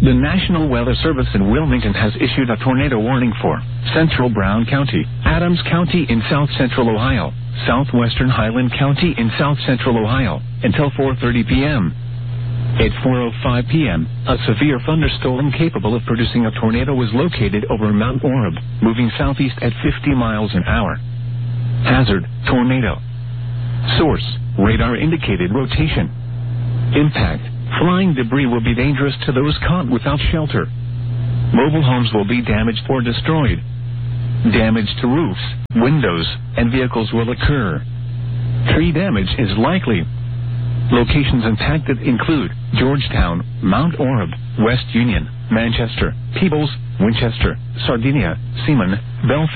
The National Weather Service in Wilmington has issued a tornado warning for Central Brown County, Adams County in south-central Ohio, southwestern Highland County in south-central Ohio, until 4:30 p.m. At 4:05 p.m., a severe thunderstorm capable of producing a tornado was located over Mount Orab, moving southeast at 50 miles an hour. Hazard, tornado. Source, radar indicated rotation. Impact, flying debris will be dangerous to those caught without shelter. Mobile homes will be damaged or destroyed. Damage to roofs, windows, and vehicles will occur. Tree damage is likely. Locations impacted include Georgetown, Mount Orab, West Union, Manchester, Peebles, Winchester, Sardinia, Seaman, Belfast.